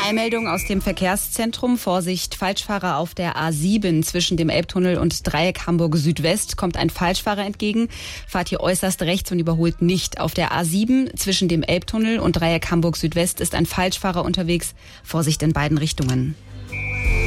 Eilmeldung aus dem Verkehrszentrum. Vorsicht, Falschfahrer auf der A7 zwischen dem Elbtunnel und Dreieck Hamburg Südwest. Kommt ein Falschfahrer entgegen. Fahrt hier äußerst rechts und überholt nicht. Auf der A7 zwischen dem Elbtunnel und Dreieck Hamburg Südwest ist ein Falschfahrer unterwegs. Vorsicht in beiden Richtungen.